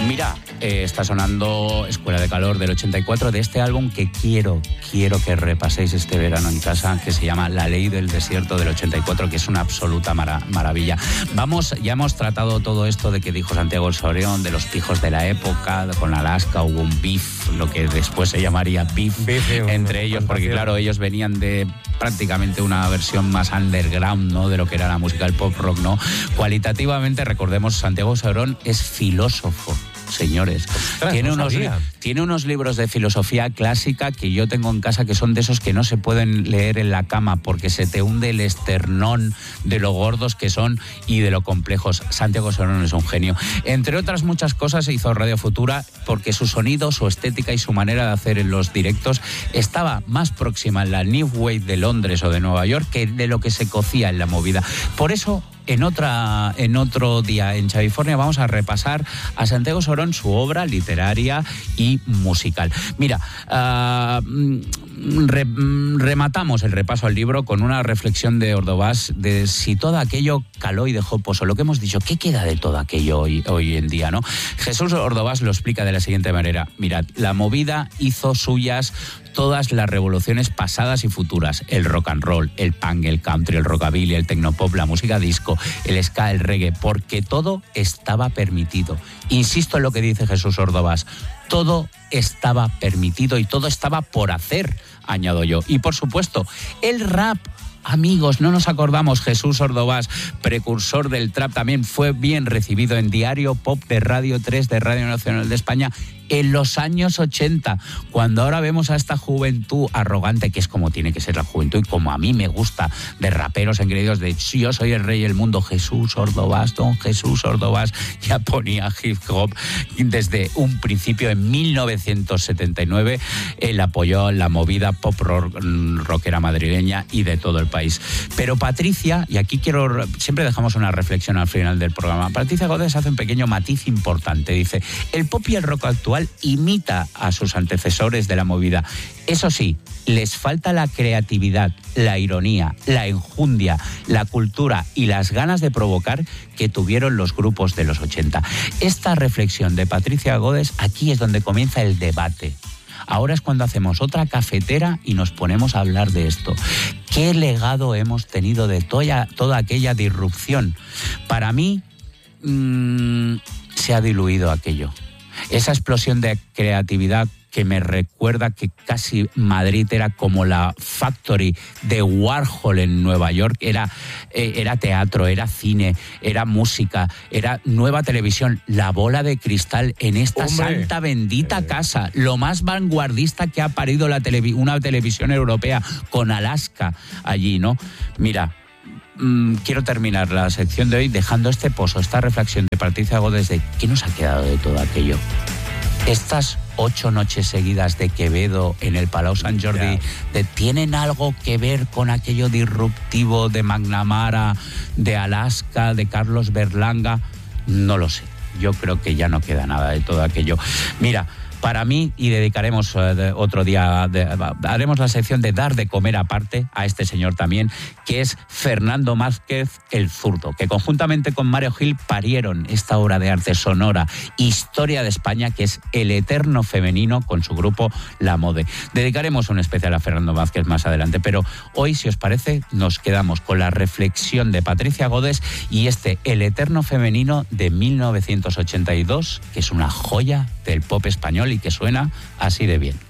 Mira, está sonando Escuela de Calor del 84, de este álbum que quiero que repaséis este verano en casa, que se llama La Ley del Desierto del 84, que es una absoluta maravilla. Ya hemos tratado todo esto de que dijo Santiago Sorón, de los pijos de la época, con Alaska hubo un beef, lo que después se llamaría beef entre ellos, porque claro, ellos venían de prácticamente una versión más underground, ¿no?, de lo que era la música del pop rock, ¿no? Cualitativamente, recordemos, Santiago Sorón es filósofo. Señores, tiene unos libros de filosofía clásica que yo tengo en casa, que son de esos que no se pueden leer en la cama porque se te hunde el esternón de lo gordos que son y de lo complejos. Santiago Sorón es un genio. Entre otras muchas cosas hizo Radio Futura porque su sonido, su estética y su manera de hacer en los directos estaba más próxima a la New Wave de Londres o de Nueva York que de lo que se cocía en la movida. Por eso, en otro día en Chavifornia vamos a repasar a Santiago Sorón, su obra literaria y musical. Mira, rematamos el repaso al libro con una reflexión de Ordovás de si todo aquello caló y dejó pozo. Lo que hemos dicho, ¿qué queda de todo aquello hoy en día, no? Jesús Ordovás lo explica de la siguiente manera. Mirad, la movida hizo suyas todas las revoluciones pasadas y futuras: el rock and roll, el punk, el country, el rockabilly, el tecnopop, la música disco, el ska, el reggae, porque todo estaba permitido. Insisto en lo que dice Jesús Ordovás, todo estaba permitido y todo estaba por hacer, añado yo. Y por supuesto, el rap. Amigos, no nos acordamos, Jesús Ordovás, precursor del trap, también fue bien recibido en Diario Pop de Radio 3 de Radio Nacional de España en los años 80, cuando ahora vemos a esta juventud arrogante, que es como tiene que ser la juventud y como a mí me gusta, de raperos engreídos de yo soy el rey del mundo. Jesús Ordovás, don Jesús Ordovás ya ponía hip hop desde un principio. En 1979 él apoyó la movida pop rockera madrileña y de todo el país. Pero Patricia, y aquí siempre dejamos una reflexión al final del programa, Patricia Godés hace un pequeño matiz importante. Dice, el pop y el rock actual imita a sus antecesores de la movida. Eso sí, les falta la creatividad, la ironía, la enjundia, la cultura y las ganas de provocar que tuvieron los grupos de los 80. Esta reflexión de Patricia Godés, aquí es donde comienza el debate. Ahora es cuando hacemos otra cafetera y nos ponemos a hablar de esto. ¿Qué legado hemos tenido de toda aquella disrupción? Para mí, se ha diluido aquello. Esa explosión de creatividad que me recuerda que casi Madrid era como la factory de Warhol en Nueva York. Era teatro, era cine, era música, era nueva televisión, la bola de cristal en esta santa bendita casa, lo más vanguardista que ha parido una televisión europea, con Alaska allí, ¿no? Mira, quiero terminar la sección de hoy dejando este pozo, esta reflexión de Patricia Godés de ¿qué nos ha quedado de todo aquello? Estas 8 noches seguidas de Quevedo en el Palau Sant Jordi, ¿tienen algo que ver con aquello disruptivo de McNamara, de Alaska, de Carlos Berlanga? No lo sé. Yo creo que ya no queda nada de todo aquello. Mira, para mí, y dedicaremos otro día, haremos la sección de dar de comer aparte a este señor también, que es Fernando Mázquez el Zurdo, que conjuntamente con Mario Gil parieron esta obra de arte sonora, Historia de España, que es el eterno femenino con su grupo La Mode. Dedicaremos un especial a Fernando Mázquez más adelante, pero hoy, si os parece, nos quedamos con la reflexión de Patricia Godés y El eterno femenino de 1982, que es una joya del pop español y que suena así de bien.